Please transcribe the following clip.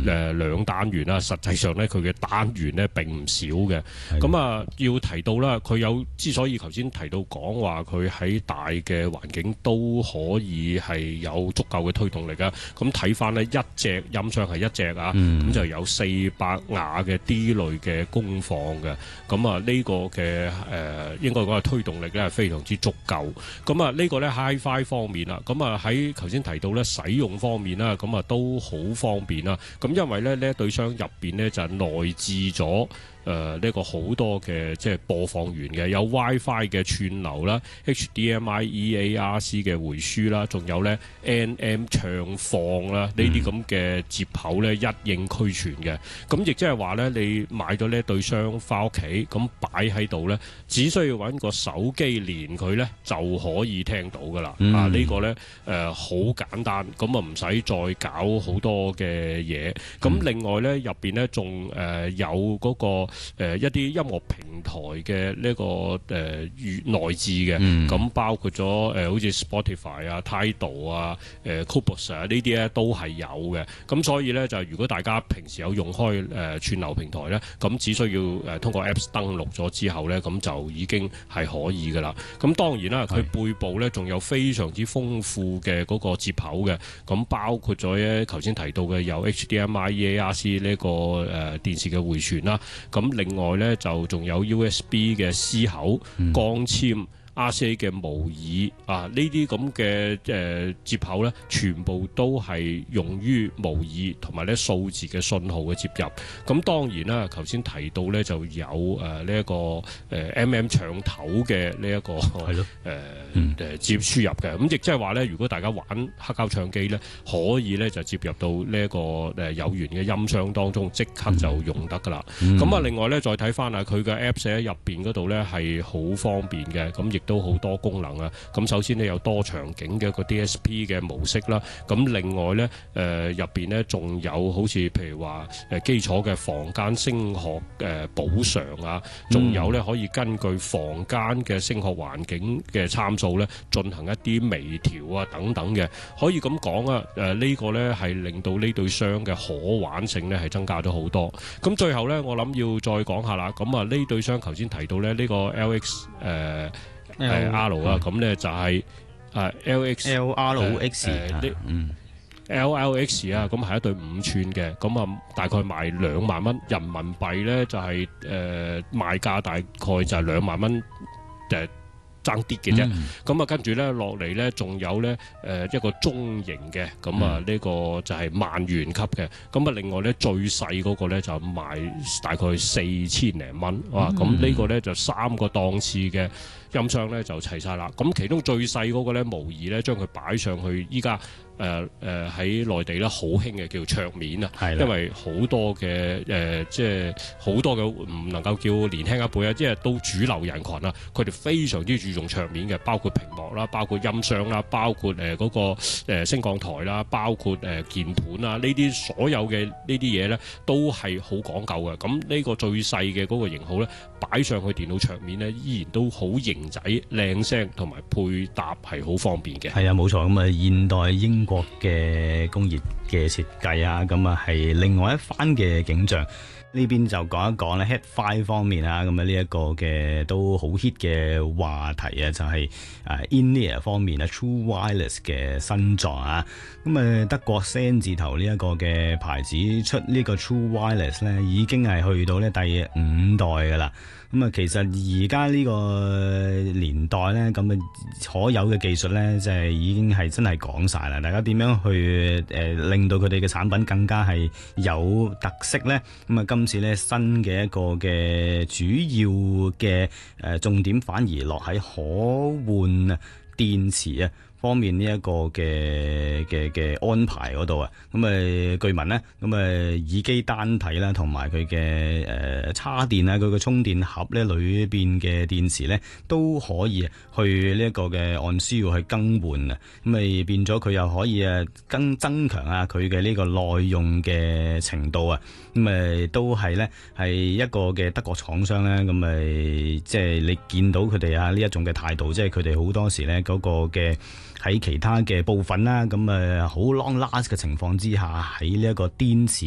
2單元啦，實際上咧佢嘅單元咧並唔少嘅。咁啊要提到啦，佢有之所以頭先提到講話佢喺大嘅環境都可以係有足夠嘅推動力啊。咁睇翻呢，一隻音箱係一隻啊，咁就有400瓦嘅 D 類嘅功放嘅。咁啊呢個嘅應該講係推動力咧係非常之足夠。咁啊呢個咧 Hi-Fi 方面啦，咁啊喺頭先提到咧使用方面啦，咁啊都好方便啦。咁因為咧呢一對箱入邊咧就係內置咗呢個好多嘅即係播放源嘅，有 WiFi 嘅串流啦、HDMI、EARC 嘅回輸啦，仲有咧 NM 唱放啦，呢啲咁嘅接口咧一應俱全嘅。咁亦即係話咧，你買咗呢對箱翻屋企，咁擺喺度咧，只需要揾個手機連佢咧就可以聽到噶啦。呢個咧好簡單，咁啊唔使再搞好多嘅嘢。咁另外咧入邊咧仲有嗰個一啲音樂平台嘅呢個內置嘅，咁包括咗好似 Spotify 啊、Tidal 啊、Cobus 啊呢啲咧都係有嘅。咁所以咧就如果大家平時有用開串流平台咧，咁只需要通過 Apps 登錄咗之後咧，咁就已經係可以噶啦。咁當然啦，佢背部咧仲有非常之豐富嘅嗰個接口嘅，咁包括咗咧頭先提到嘅有 HDMI、EARC 呢個電視嘅回傳啦。咁另外咧就仲有 USB 嘅 C 口、光纖、RCA 嘅模擬啊，呢啲咁嘅接口咧，全部都係用於模擬同埋咧數字嘅信號嘅接入。咁當然啦，頭先提到咧就有呢一個MM 長頭嘅呢一個接輸入嘅。咁亦即係話咧，如果大家玩黑膠唱機咧，可以咧就接入到呢一個有源嘅音箱當中，即刻就用得噶啦。咁啊，另外咧再睇翻啊，佢嘅 Apps 喺入邊嗰度咧係好方便嘅，咁亦都好多功能啊！咁首先呢，有多場景嘅一個 DSP 嘅模式啦，咁另外呢，入邊呢仲有好似譬如話基礎嘅房間聲學補償啊，仲有呢可以根據房間嘅聲學環境嘅參數呢進行一啲微調啊等等嘅，可以咁講啊！呢個呢係令到呢對箱嘅可玩性呢係增加咗好多。咁最後呢，我諗要再講下啦。咁啊呢對箱頭先提到呢，呢個 LX R 啊，咁咧就係LRX LLX 啊，咁係一對5寸嘅，咁啊大概賣2萬蚊人民幣咧，就係賣價大概就係2萬蚊爭啲嘅啫。咁啊跟住咧落嚟咧，仲有咧一個中型嘅，咁啊呢個就係萬元級嘅。咁啊另外咧最細嗰個咧就賣大概4000零蚊，哇！咁呢個咧就3個檔次嘅音箱咧就齊晒啦。咁其中最細嗰個咧，無疑咧將佢擺上去，依家喺內地咧好興嘅叫桌面啊，因為好多嘅即係好多嘅唔能夠叫年輕一輩啊，即係都主流人群啊，佢哋非常之注重桌面嘅，包括屏幕啦，包括音箱啦，包括嗰個升降台啦，包括鍵盤啊，呢啲所有嘅呢啲嘢咧都係好講究嘅。咁呢個最細嘅嗰個型號咧，擺上去電腦桌面咧，依然都好型仔、靚聲，同埋配搭係好方便嘅。 係啊，冇錯。咁啊，現代英國嘅工業嘅設計啊，咁啊係另外一番嘅景象。呢邊就講一講咧 Hi-Fi 方面啊，咁啊呢一個嘅都好 hit 嘅話題啊，就係In-ear 方面啊 True Wireless 嘅新作啊。咁啊德國 SEN 字頭呢一個嘅牌子出呢個 True Wireless 咧，已經係去到咧第5代噶啦。咁啊，其實而家呢個年代咧，咁啊所有嘅技術咧，就係已經係真係講晒啦。大家點樣去令到佢哋嘅產品更加係有特色咧？咁啊，今次咧新嘅一個嘅主要嘅重點，反而落喺可換電池啊方面呢一個嘅安排嗰度啊。咁據聞咧，咁耳機單體啦，同埋佢嘅插電啊，佢嘅充電盒咧裏邊嘅電池咧都可以去呢一個嘅按需要去更換啊。咁變咗佢又可以增強啊佢嘅呢個耐用嘅程度啊。咁都係咧係一個嘅德國廠商咧，咁即係你見到佢哋啊呢一種嘅態度，即係佢哋好多時咧嗰個嘅喺其他嘅部分啦，咁好 long last 嘅情況之下，喺呢一個電池